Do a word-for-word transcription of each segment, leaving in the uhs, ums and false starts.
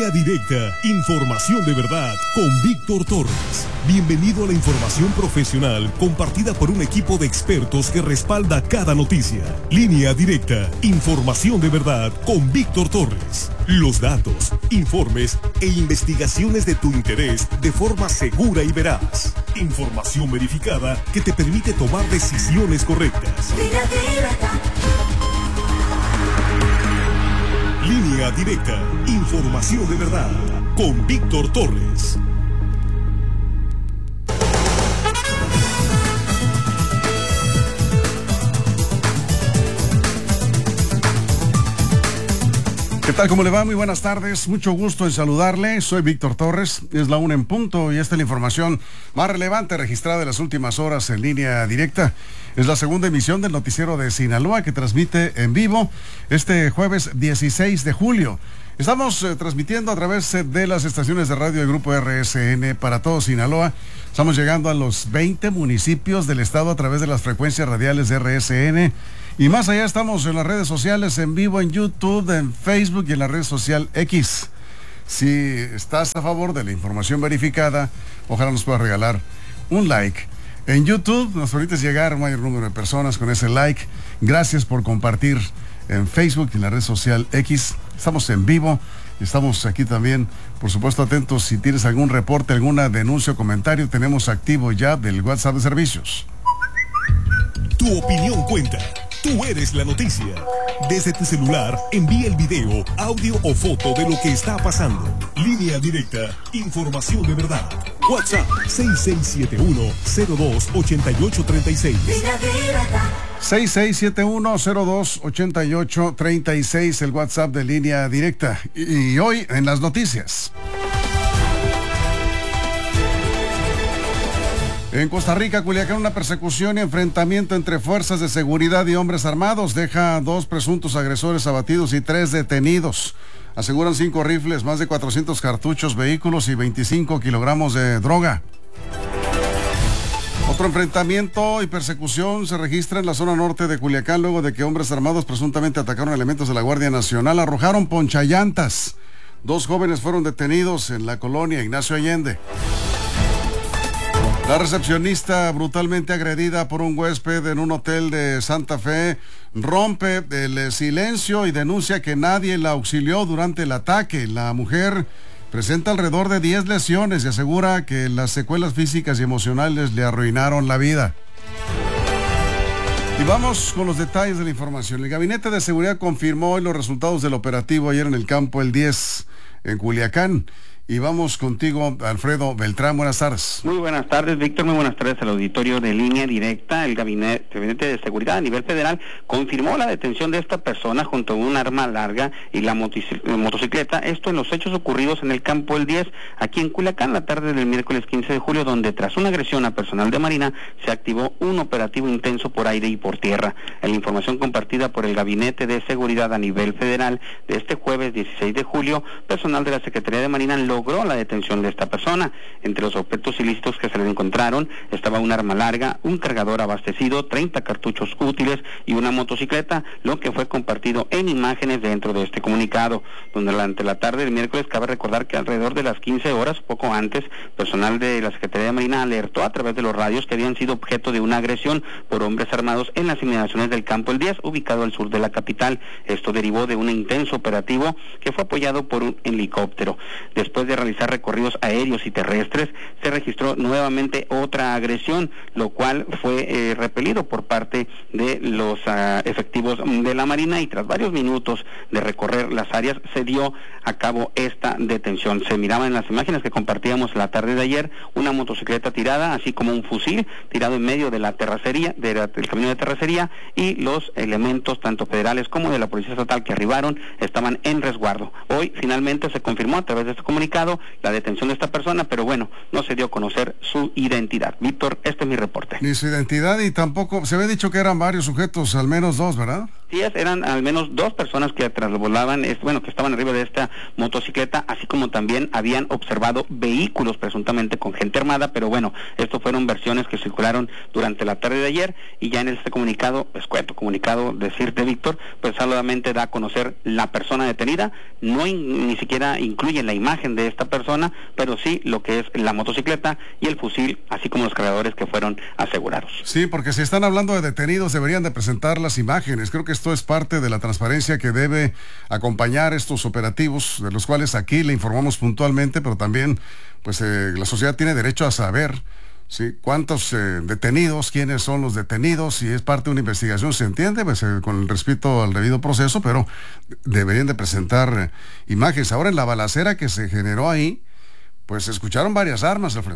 Línea directa, información de verdad con Víctor Torres. Bienvenido a la información profesional compartida por un equipo de expertos que respalda cada noticia. Línea directa, información de verdad con Víctor Torres. Los datos, informes e investigaciones de tu interés de forma segura y veraz. Información verificada que te permite tomar decisiones correctas. Línea directa. Línea directa, información de verdad, con Víctor Torres. ¿Qué tal? ¿Cómo le va? Muy buenas tardes. Mucho gusto en saludarle. Soy Víctor Torres. Es la una en punto y esta es la información más relevante registrada en las últimas horas en Línea Directa. Es la segunda emisión del noticiero de Sinaloa que transmite en vivo este jueves dieciséis de julio. Estamos eh, transmitiendo a través eh, de las estaciones de radio del Grupo R S N para todo Sinaloa. Estamos llegando a los veinte municipios del estado a través de las frecuencias radiales de R S N. Y más allá estamos en las redes sociales en vivo, en YouTube, en Facebook y en la red social X. Si estás a favor de la información verificada, ojalá nos puedas regalar un like. En YouTube nos permites llegar a un mayor número de personas con ese like. Gracias por compartir en Facebook y en la red social X. Estamos en vivo y estamos aquí también, por supuesto, atentos. Si tienes algún reporte, alguna denuncia o comentario, tenemos activo ya del WhatsApp de servicios. Tu opinión cuenta. Tú eres la noticia. Desde tu celular, envía el video, audio o foto de lo que está pasando. Línea directa, información de verdad. WhatsApp seis seis siete uno, cero dos, ocho ocho tres seis. Línea directa. seis seis siete uno, cero dos, ocho ocho tres seis, el WhatsApp de Línea Directa. Y, y hoy en las noticias. En Costa Rica, Culiacán, una persecución y enfrentamiento entre fuerzas de seguridad y hombres armados deja dos presuntos agresores abatidos y tres detenidos. Aseguran cinco rifles, más de cuatrocientos cartuchos, vehículos y veinticinco kilogramos de droga. Otro enfrentamiento y persecución se registra en la zona norte de Culiacán luego de que hombres armados presuntamente atacaron elementos de la Guardia Nacional, arrojaron ponchallantas. Dos jóvenes fueron detenidos en la colonia Ignacio Allende. La recepcionista brutalmente agredida por un huésped en un hotel de Santa Fe rompe el silencio y denuncia que nadie la auxilió durante el ataque. La mujer presenta alrededor de diez lesiones y asegura que las secuelas físicas y emocionales le arruinaron la vida. Y vamos con los detalles de la información. El Gabinete de Seguridad confirmó hoy los resultados del operativo ayer en el campo El diez en Culiacán. Y vamos contigo, Alfredo Beltrán. Buenas tardes. Muy buenas tardes, Víctor. Muy buenas tardes al auditorio de Línea Directa. El Gabinete, Gabinete de Seguridad a nivel federal confirmó la detención de esta persona junto a un arma larga y la motocicleta. Esto en los hechos ocurridos en el campo El diez, aquí en Culiacán, la tarde del miércoles quince de julio, donde tras una agresión a personal de Marina se activó un operativo intenso por aire y por tierra. En la información compartida por el Gabinete de Seguridad a nivel federal de este jueves dieciséis de julio, personal de la Secretaría de Marina logró la detención de esta persona. Entre los objetos ilícitos que se le encontraron estaba un arma larga, un cargador abastecido, treinta cartuchos útiles y una motocicleta, lo que fue compartido en imágenes dentro de este comunicado. Durante la tarde del miércoles, cabe recordar que alrededor de las quince horas, poco antes, personal de la Secretaría de Marina alertó a través de los radios que habían sido objeto de una agresión por hombres armados en las inmediaciones del campo El diez, ubicado al sur de la capital. Esto derivó de un intenso operativo que fue apoyado por un helicóptero. Después de realizar recorridos aéreos y terrestres, se registró nuevamente otra agresión, lo cual fue eh, repelido por parte de los uh, efectivos de la Marina, y tras varios minutos de recorrer las áreas se dio a cabo esta detención. Se miraba en las imágenes que compartíamos la tarde de ayer una motocicleta tirada, así como un fusil tirado en medio de la terracería, de la, del camino de terracería, y los elementos tanto federales como de la Policía Estatal que arribaron estaban en resguardo. Hoy finalmente se confirmó a través de este comunicado la detención de esta persona, pero bueno, no se dio a conocer su identidad. Víctor, este es mi reporte. Ni su identidad y tampoco, se había dicho que eran varios sujetos, al menos dos, ¿verdad? Así es, eran al menos dos personas que trasvolaban, es, bueno, que estaban arriba de esta motocicleta, así como también habían observado vehículos presuntamente con gente armada, pero bueno, estos fueron versiones que circularon durante la tarde de ayer, y ya en este comunicado, pues cuento, comunicado, decirte, Víctor, pues solamente da a conocer la persona detenida, no in, ni siquiera incluye la imagen de esta persona, pero sí lo que es la motocicleta y el fusil, así como los cargadores que fueron asegurados. Sí, porque si están hablando de detenidos, deberían de presentar las imágenes. Creo que esto es parte de la transparencia que debe acompañar estos operativos, de los cuales aquí le informamos puntualmente, pero también pues eh, la sociedad tiene derecho a saber, ¿sí?, cuántos eh, detenidos, quiénes son los detenidos, si es parte de una investigación, se entiende, pues, eh, con el respeto al debido proceso, pero deberían de presentar eh, imágenes. Ahora, en la balacera que se generó ahí, pues se escucharon varias armas, Alfredo.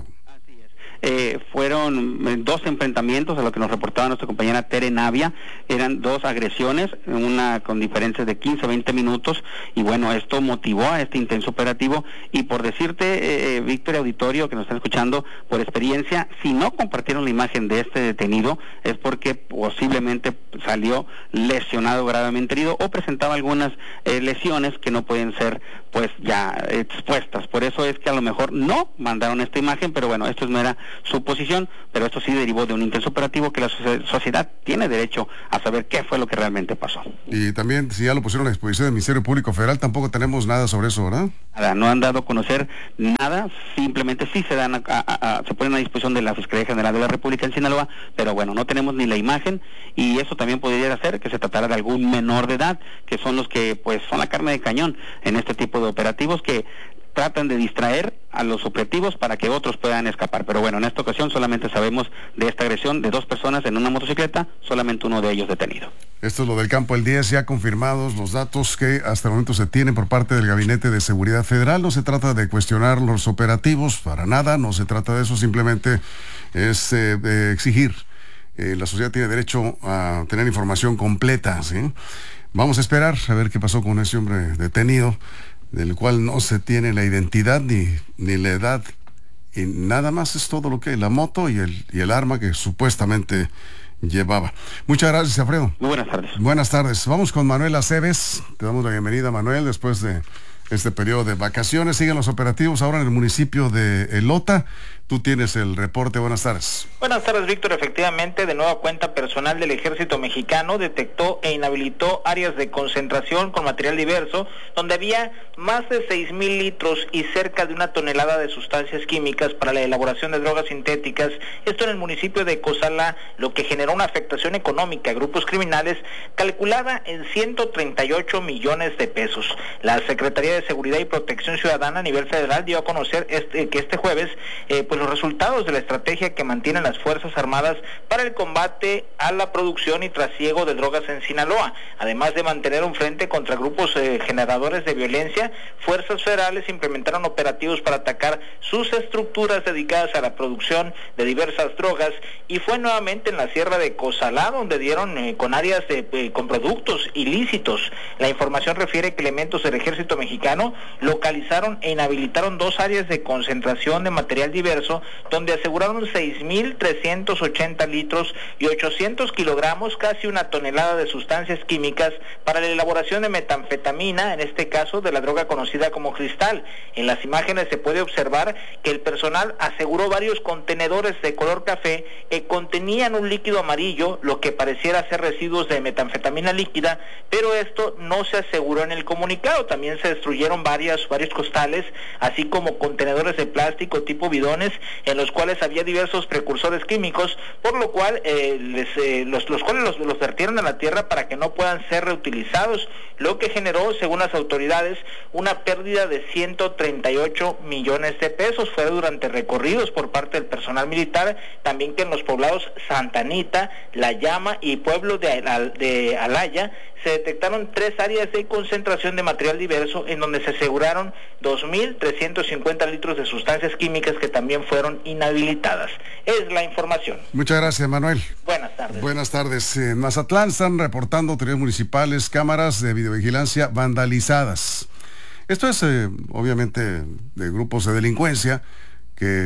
Eh, fueron dos enfrentamientos, a lo que nos reportaba nuestra compañera Tere Navia, eran dos agresiones, una con diferencias de quince a veinte minutos, y bueno, esto motivó a este intenso operativo, y por decirte, eh, Víctor, auditorio que nos están escuchando, por experiencia, si no compartieron la imagen de este detenido, es porque posiblemente salió lesionado, gravemente herido, o presentaba algunas eh, lesiones que no pueden ser, pues, ya expuestas. Por eso es que a lo mejor no mandaron esta imagen, pero bueno, esto no era su posición, pero esto sí derivó de un intenso operativo que la sociedad tiene derecho a saber qué fue lo que realmente pasó. Y también, si ya lo pusieron a disposición del Ministerio Público Federal, tampoco tenemos nada sobre eso, ¿verdad? Nada, no han dado a conocer nada, simplemente sí se dan a, a, a, se ponen a disposición de la Fiscalía General de la República en Sinaloa, pero bueno, no tenemos ni la imagen, y eso también podría hacer que se tratara de algún menor de edad, que son los que pues son la carne de cañón en este tipo de operativos, que tratan de distraer a los objetivos para que otros puedan escapar. Pero bueno, en esta ocasión solamente sabemos de esta agresión de dos personas en una motocicleta, solamente uno de ellos detenido. Esto es lo del campo del diez, ya confirmados los datos que hasta el momento se tienen por parte del Gabinete de Seguridad Federal. No se trata de cuestionar los operativos, para nada, no se trata de eso, simplemente es eh, de exigir. Eh, la sociedad tiene derecho a tener información completa, ¿sí? Vamos a esperar a ver qué pasó con ese hombre detenido, del cual no se tiene la identidad ni, ni la edad, y nada más es todo lo que la moto y el, y el arma que supuestamente llevaba. Muchas gracias, Alfredo. Muy buenas tardes. Buenas tardes. Vamos con Manuel Aceves. Te damos la bienvenida, Manuel, después de este periodo de vacaciones. Siguen los operativos ahora en el municipio de Elota. Tú tienes el reporte. Buenas tardes. Buenas tardes, Víctor. Efectivamente, de nueva cuenta, personal del Ejército Mexicano detectó e inhabilitó áreas de concentración con material diverso, donde había más de seis mil litros y cerca de una tonelada de sustancias químicas para la elaboración de drogas sintéticas. Esto en el municipio de Cozalá, lo que generó una afectación económica a grupos criminales calculada en ciento treinta y ocho millones de pesos. La Secretaría de Seguridad y Protección Ciudadana a nivel federal dio a conocer este, que este jueves, eh, pues los resultados de la estrategia que mantienen las Fuerzas Armadas para el combate a la producción y trasiego de drogas en Sinaloa. Además de mantener un frente contra grupos eh, generadores de violencia, fuerzas federales implementaron operativos para atacar sus estructuras dedicadas a la producción de diversas drogas, y fue nuevamente en la sierra de Cozalá donde dieron eh, con áreas de, eh, con productos ilícitos. La información refiere que elementos del Ejército Mexicano localizaron e inhabilitaron dos áreas de concentración de material diverso, donde aseguraron seis mil trescientos ochenta litros y ochocientos kilogramos, casi una tonelada de sustancias químicas para la elaboración de metanfetamina, en este caso de la droga conocida como cristal. En las imágenes se puede observar que el personal aseguró varios contenedores de color café que contenían un líquido amarillo, lo que pareciera ser residuos de metanfetamina líquida, pero esto no se aseguró en el comunicado. También se destruyeron varias, varios costales, así como contenedores de plástico tipo bidones, en los cuales había diversos precursores químicos, por lo cual eh, les, eh, los, los cuales los, los vertieron a la tierra para que no puedan ser reutilizados, lo que generó, según las autoridades, una pérdida de ciento treinta y ocho millones de pesos. Fue durante recorridos por parte del personal militar, también que en los poblados Santa Anita, La Llama y Pueblo de, de Alaya se detectaron tres áreas de concentración de material diverso, en donde se aseguraron dos mil trescientos cincuenta litros de sustancias químicas que también fueron inhabilitadas. Es la información. Muchas gracias, Manuel. Buenas tardes. Buenas tardes. En Mazatlán están reportando autoridades municipales cámaras de videovigilancia vandalizadas. Esto es, eh, obviamente, de grupos de delincuencia que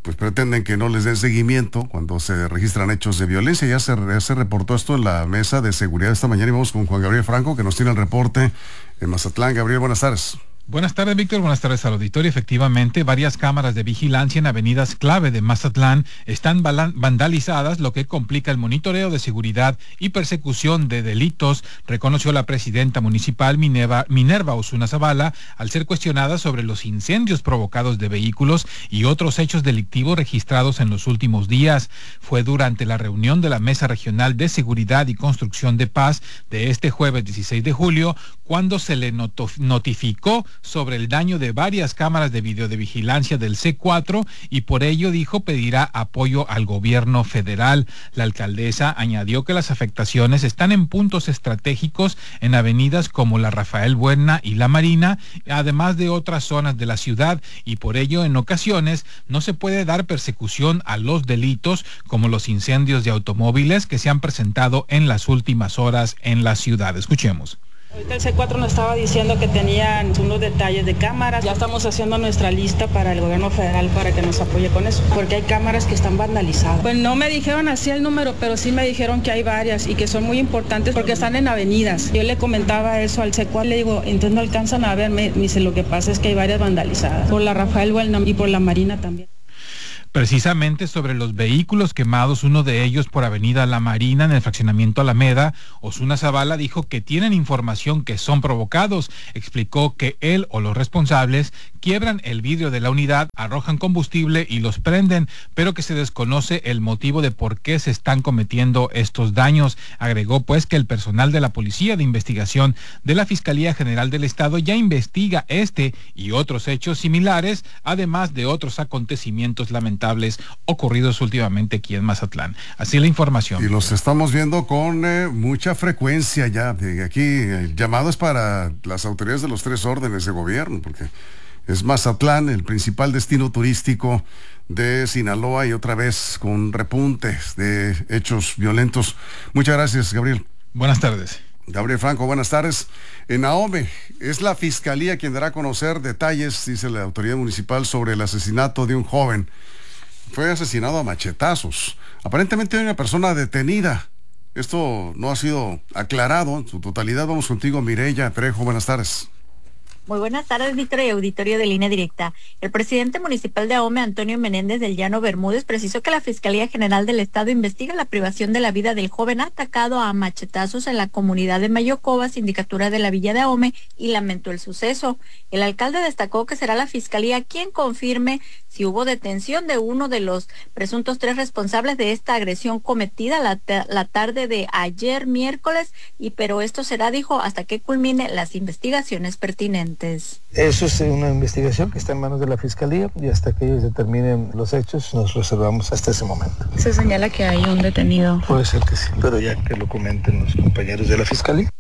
pues pretenden que no les den seguimiento cuando se registran hechos de violencia. Ya se, ya se reportó esto en la mesa de seguridad esta mañana y vamos con Juan Gabriel Franco, que nos tiene el reporte en Mazatlán. Gabriel, buenas tardes. Buenas tardes, Víctor. Buenas tardes al auditorio. Efectivamente, varias cámaras de vigilancia en avenidas clave de Mazatlán están vandalizadas, lo que complica el monitoreo de seguridad y persecución de delitos, reconoció la presidenta municipal Minerva, Minerva Osuna Zavala al ser cuestionada sobre los incendios provocados de vehículos y otros hechos delictivos registrados en los últimos días. Fue durante la reunión de la Mesa Regional de Seguridad y Construcción de Paz de este jueves dieciséis de julio, cuando se le notificó sobre el daño de varias cámaras de videovigilancia del C cuatro y por ello, dijo, pedirá apoyo al gobierno federal. La alcaldesa añadió que las afectaciones están en puntos estratégicos en avenidas como la Rafael Buena y la Marina, además de otras zonas de la ciudad, y por ello en ocasiones no se puede dar persecución a los delitos como los incendios de automóviles que se han presentado en las últimas horas en la ciudad. Escuchemos. Ahorita el C cuatro nos estaba diciendo que tenían unos detalles de cámaras. Ya estamos haciendo nuestra lista para el gobierno federal para que nos apoye con eso, porque hay cámaras que están vandalizadas. Pues no me dijeron así el número, pero sí me dijeron que hay varias y que son muy importantes porque están en avenidas. Yo le comentaba eso al C cuatro, le digo, entonces no alcanzan a ver, me dice, lo que pasa es que hay varias vandalizadas, por la Rafael Buena y por la Marina también. Precisamente sobre los vehículos quemados, uno de ellos por Avenida La Marina en el fraccionamiento Alameda, Osuna Zavala dijo que tienen información que son provocados. Explicó que él o los responsables quiebran el vidrio de la unidad, arrojan combustible y los prenden, pero que se desconoce el motivo de por qué se están cometiendo estos daños. Agregó pues que el personal de la Policía de Investigación de la Fiscalía General del Estado ya investiga este y otros hechos similares, además de otros acontecimientos lamentables ocurridos últimamente aquí en Mazatlán. Así la información. Y los estamos viendo con eh, mucha frecuencia ya. De aquí el llamado es para las autoridades de los tres órdenes de gobierno, porque es Mazatlán el principal destino turístico de Sinaloa y otra vez con repuntes de hechos violentos. Muchas gracias, Gabriel. Buenas tardes. Gabriel Franco, buenas tardes. En Ahome, es la Fiscalía quien dará a conocer detalles, dice la autoridad municipal, sobre el asesinato de un joven. Fue asesinado a machetazos. Aparentemente hay una persona detenida. Esto no ha sido aclarado en su totalidad. Vamos contigo, Mireya Trejo. Buenas tardes. Muy buenas tardes, Víctor y auditorio de Línea Directa. El presidente municipal de Ahome, Antonio Menéndez del Llano Bermúdez, precisó que la Fiscalía General del Estado investiga la privación de la vida del joven atacado a machetazos en la comunidad de Mayocoba, sindicatura de la Villa de Ahome, y lamentó el suceso. El alcalde destacó que será la Fiscalía quien confirme si hubo detención de uno de los presuntos tres responsables de esta agresión cometida la, la tarde de ayer miércoles, y pero esto será, dijo, hasta que culmine las investigaciones pertinentes. Eso es una investigación que está en manos de la Fiscalía y hasta que ellos determinen los hechos nos reservamos hasta ese momento. Se señala que hay un detenido. Puede ser que sí, pero ya que lo comenten los compañeros de la Fiscalía.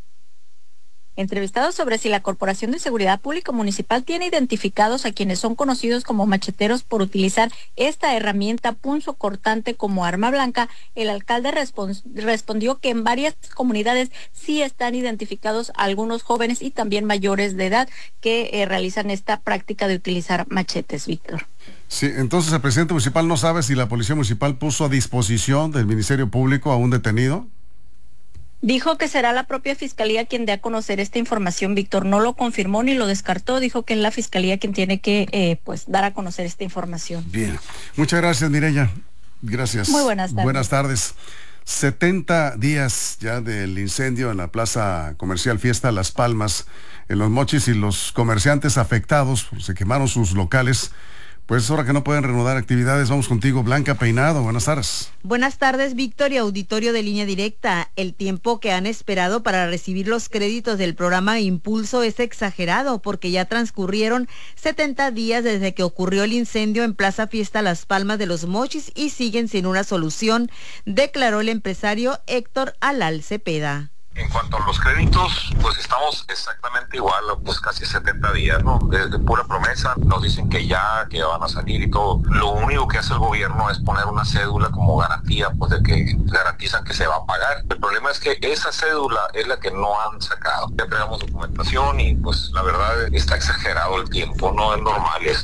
Entrevistado sobre si la Corporación de Seguridad Pública Municipal tiene identificados a quienes son conocidos como macheteros por utilizar esta herramienta punzocortante como arma blanca, el alcalde respons- respondió que en varias comunidades sí están identificados algunos jóvenes y también mayores de edad que eh, realizan esta práctica de utilizar machetes, Víctor. Sí, entonces el presidente municipal no sabe si la Policía Municipal puso a disposición del Ministerio Público a un detenido. Dijo que será la propia Fiscalía quien dé a conocer esta información, Víctor. No lo confirmó ni lo descartó, dijo que es la Fiscalía quien tiene que eh, pues dar a conocer esta información. Bien, muchas gracias, Mireya. Gracias. Muy buenas tardes. Buenas tardes. setenta días ya del incendio en la plaza comercial Fiesta Las Palmas, en Los Mochis, y los comerciantes afectados, se quemaron sus locales. Pues es hora que no pueden reanudar actividades. Vamos contigo, Blanca Peinado. Buenas tardes. Buenas tardes, Víctor y auditorio de Línea Directa. El tiempo que han esperado para recibir los créditos del programa Impulso es exagerado porque ya transcurrieron setenta días desde que ocurrió el incendio en Plaza Fiesta Las Palmas de Los Mochis y siguen sin una solución, declaró el empresario Héctor Alal Cepeda. En cuanto a los créditos, pues estamos exactamente igual, pues casi setenta días, ¿no? De, de pura promesa, nos dicen que ya, que van a salir y todo. Lo único que hace el gobierno es poner una cédula como garantía, pues de que garantizan que se va a pagar. El problema es que esa cédula es la que no han sacado. Ya entregamos documentación y pues la verdad está exagerado el tiempo, no es normal esto.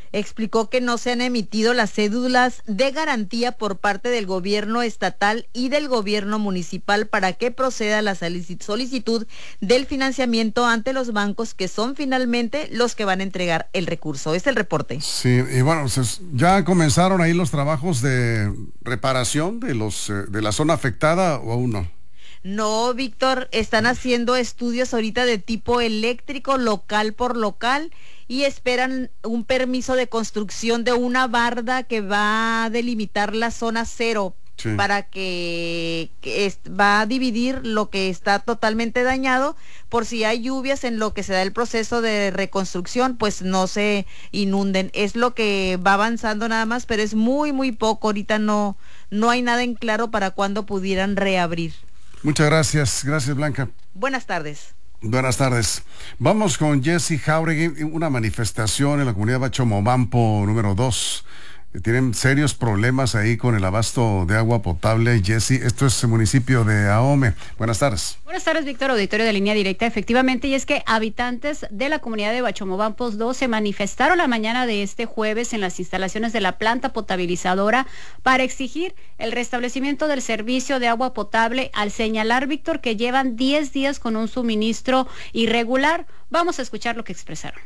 Explicó que no se han emitido las cédulas de garantía por parte del gobierno estatal y del gobierno municipal para que proceda la solicitud del financiamiento ante los bancos, que son finalmente los que van a entregar el recurso. Es el reporte. Sí, y bueno, pues ya comenzaron ahí los trabajos de reparación de los de la zona afectada, ¿o aún no? No, Víctor, están haciendo estudios ahorita de tipo eléctrico local por local y esperan un permiso de construcción de una barda que va a delimitar la zona cero. Sí. Para que, que es, va a dividir lo que está totalmente dañado, por si hay lluvias en lo que se da el proceso de reconstrucción, pues no se inunden. Es lo que va avanzando nada más, pero es muy muy poco. Ahorita no no hay nada en claro para cuándo pudieran reabrir. Muchas gracias, gracias Blanca. Buenas tardes. Buenas tardes. Vamos con Jessy Jauregui. Una manifestación en la comunidad Bachomobampo número dos. Tienen serios problemas ahí con el abasto de agua potable. Jessy, esto es el municipio de Ahome. Buenas tardes. Buenas tardes, Víctor, auditorio de Línea Directa. Efectivamente, y es que habitantes de la comunidad de Bachomobampos dos se manifestaron la mañana de este jueves en las instalaciones de la planta potabilizadora para exigir el restablecimiento del servicio de agua potable, al señalar, Víctor, que llevan diez días con un suministro irregular. Vamos a escuchar lo que expresaron.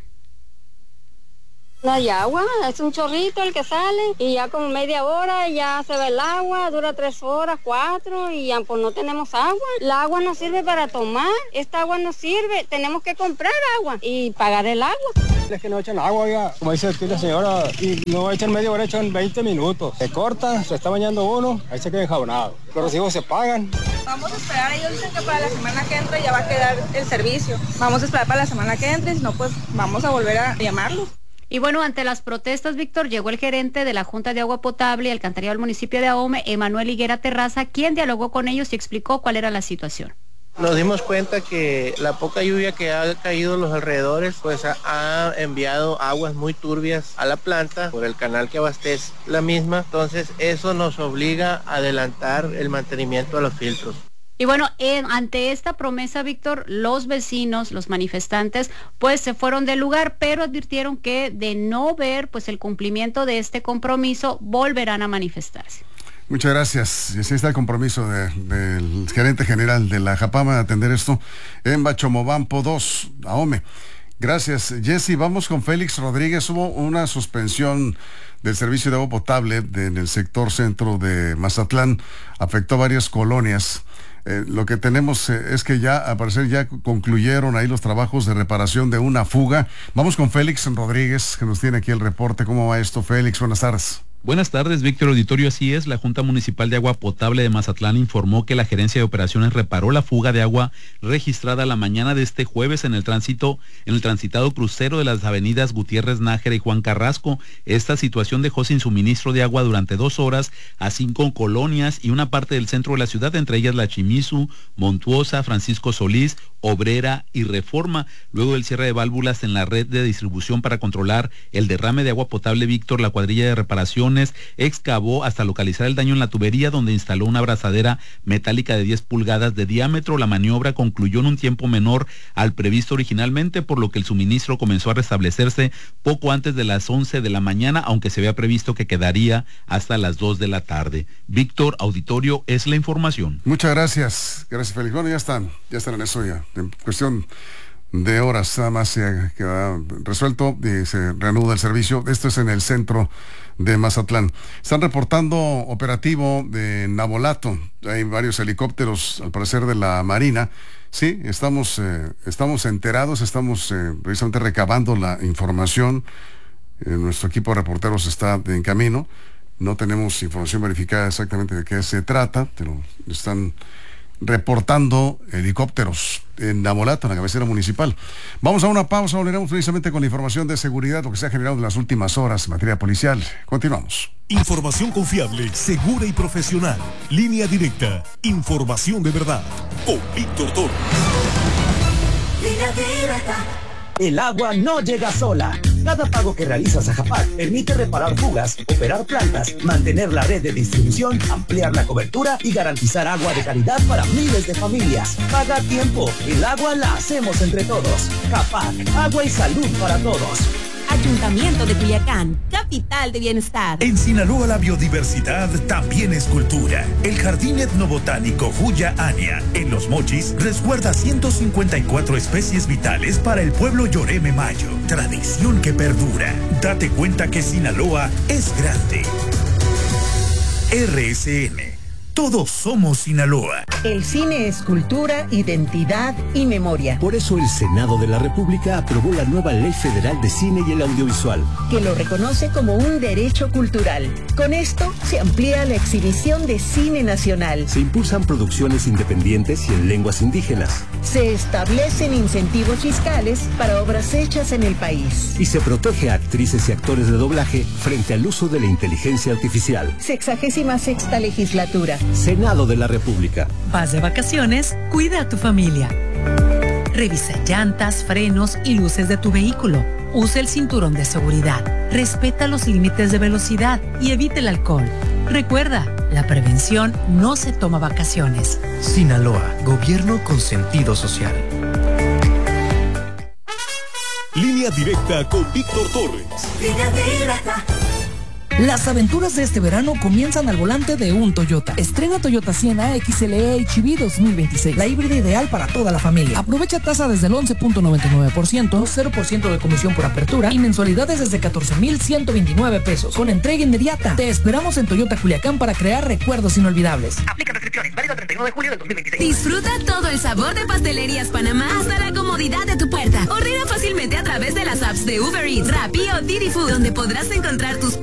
No hay agua, es un chorrito el que sale y ya como media hora ya se va el agua, dura tres horas, cuatro y ya pues no tenemos agua. El agua no sirve para tomar, esta agua no sirve, tenemos que comprar agua y pagar el agua. Es que no echan agua ya, como dice aquí la señora, y no echan media hora, echan veinte minutos. Se corta, se está bañando uno, ahí se queda enjabonado. Los recibos se pagan. Vamos a esperar, ellos dicen que para la semana que entra ya va a quedar el servicio. Vamos a esperar para la semana que entre, si no pues vamos a volver a llamarlos. Y bueno, ante las protestas, Víctor, llegó el gerente de la Junta de Agua Potable y Alcantarillado del municipio de Ahome, Emanuel Higuera Terraza, quien dialogó con ellos y explicó cuál era la situación. Nos dimos cuenta que la poca lluvia que ha caído en los alrededores pues ha, ha enviado aguas muy turbias a la planta por el canal que abastece la misma, entonces eso nos obliga a adelantar el mantenimiento de los filtros. Y bueno, eh, ante esta promesa, Víctor, los vecinos, los manifestantes, pues se fueron del lugar, pero advirtieron que de no ver pues el cumplimiento de este compromiso, volverán a manifestarse. Muchas gracias. Y así está el compromiso de, del gerente general de la Japama de atender esto en Bachomobampo dos, Ahome. Gracias, Jessy. Vamos con Félix Rodríguez. Hubo una suspensión del servicio de agua potable de, en el sector centro de Mazatlán. Afectó varias colonias. Eh, lo que tenemos eh, es que ya, al parecer, ya concluyeron ahí los trabajos de reparación de una fuga. Vamos con Félix Rodríguez, que nos tiene aquí el reporte. ¿Cómo va esto, Félix? Buenas tardes. Buenas tardes, Víctor Auditorio. Así es, la Junta Municipal de Agua Potable de Mazatlán informó que la Gerencia de Operaciones reparó la fuga de agua registrada la mañana de este jueves en el tránsito, en el transitado crucero de las avenidas Gutiérrez Nájera y Juan Carrasco. Esta situación dejó sin suministro de agua durante dos horas a cinco colonias y una parte del centro de la ciudad, entre ellas La Chimizu, Montuosa, Francisco Solís, Obrera y Reforma. Luego del cierre de válvulas en la red de distribución para controlar el derrame de agua potable, Víctor, la cuadrilla de reparación excavó hasta localizar el daño en la tubería, donde instaló una abrazadera metálica de diez pulgadas de diámetro. La maniobra concluyó en un tiempo menor al previsto originalmente, por lo que el suministro comenzó a restablecerse poco antes de las once de la mañana, aunque se había previsto que quedaría hasta las dos de la tarde. Víctor, auditorio, es la información. Muchas gracias. Gracias, Félix. Bueno, ya están, ya están en eso ya. En cuestión de horas nada más se queda resuelto y se reanuda el servicio. Esto es en el centro de Mazatlán. Están reportando operativo de Navolato. Hay varios helicópteros, al parecer, de la Marina. Sí, estamos, eh, estamos enterados, estamos eh, precisamente recabando la información. Eh, nuestro equipo de reporteros está en camino. No tenemos información verificada exactamente de qué se trata, pero están reportando helicópteros en Navolato, en la cabecera municipal. Vamos a una pausa, volveremos precisamente con la información de seguridad, lo que se ha generado en las últimas horas en materia policial. Continuamos. Información confiable, segura y profesional. Línea Directa. Información de verdad. Con Víctor Torres. Línea Directa. El agua no llega sola. Cada pago que realizas a Japac permite reparar fugas, operar plantas, mantener la red de distribución, ampliar la cobertura y garantizar agua de calidad para miles de familias. Paga a tiempo. El agua la hacemos entre todos. Japac, agua y salud para todos. Ayuntamiento de Culiacán, capital de bienestar. En Sinaloa la biodiversidad también es cultura. El Jardín Etnobotánico Huya Ania, en Los Mochis, resguarda ciento cincuenta y cuatro especies vitales para el pueblo Yoreme Mayo. Tradición que perdura. Date cuenta que Sinaloa es grande. R S N. Todos somos Sinaloa. El cine es cultura, identidad y memoria. Por eso el Senado de la República aprobó la nueva Ley Federal de Cine y el Audiovisual, que lo reconoce como un derecho cultural. Con esto se amplía la exhibición de cine nacional. Se impulsan producciones independientes y en lenguas indígenas. Se establecen incentivos fiscales para obras hechas en el país. Y se protege a actrices y actores de doblaje frente al uso de la inteligencia artificial. Sexagésima sexta legislatura. Senado de la República. Vas de vacaciones, cuida a tu familia. Revisa llantas, frenos y luces de tu vehículo. Usa el cinturón de seguridad. Respeta los límites de velocidad y evita el alcohol. Recuerda, la prevención no se toma vacaciones. Sinaloa, gobierno con sentido social. Línea directa con Víctor Torres. Línea directa. Las aventuras de este verano comienzan al volante de un Toyota. Estrena Toyota Sienna X L E H V dos mil veintiséis, la híbrida ideal para toda la familia. Aprovecha tasa desde el once punto noventa y nueve por ciento, cero por ciento de comisión por apertura y mensualidades desde catorce mil ciento veintinueve pesos, con entrega inmediata. Te esperamos en Toyota Culiacán para crear recuerdos inolvidables. Aplica restricciones, válido el treinta y uno de julio del dos mil veintiséis. Disfruta todo el sabor de Pastelerías Panamá hasta la comodidad de tu puerta. Ordena fácilmente a través de las apps de Uber Eats, Rappi o Didi Food, donde podrás encontrar tus